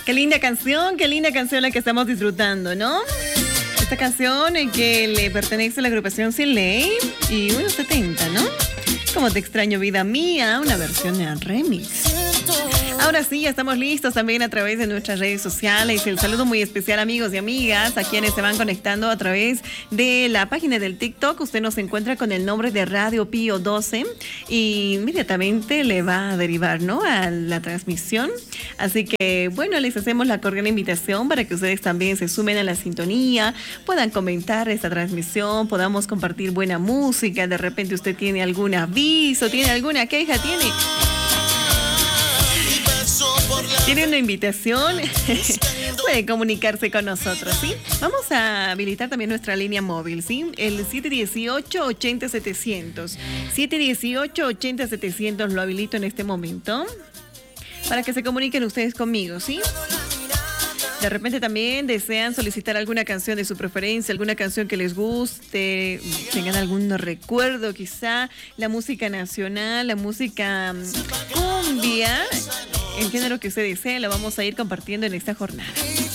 Qué linda canción la que estamos disfrutando, ¿no? Esta canción que le pertenece a la agrupación Sin Ley y unos 70, ¿no? Como Te extraño vida mía, una versión en remix. Ahora sí, ya estamos listos también a través de nuestras redes sociales. El saludo muy especial, amigos y amigas, a quienes se van conectando a través de la página del TikTok. Usted nos encuentra con el nombre de Radio Pío 12 y inmediatamente le va a derivar, ¿no?, a la transmisión. Así que, bueno, les hacemos la cordial invitación para que ustedes también se sumen a la sintonía, puedan comentar esta transmisión, podamos compartir buena música. De repente usted tiene algún aviso, tiene alguna queja, tiene una invitación, puede comunicarse con nosotros, ¿sí? Vamos a habilitar también nuestra línea móvil, ¿sí? El 718-80-700. 718-80-700 lo habilito en este momento para que se comuniquen ustedes conmigo, ¿sí? De repente también desean solicitar alguna canción de su preferencia, alguna canción que les guste, tengan algún recuerdo quizá, la música nacional, la música cumbia, el género que usted desee, lo vamos a ir compartiendo en esta jornada.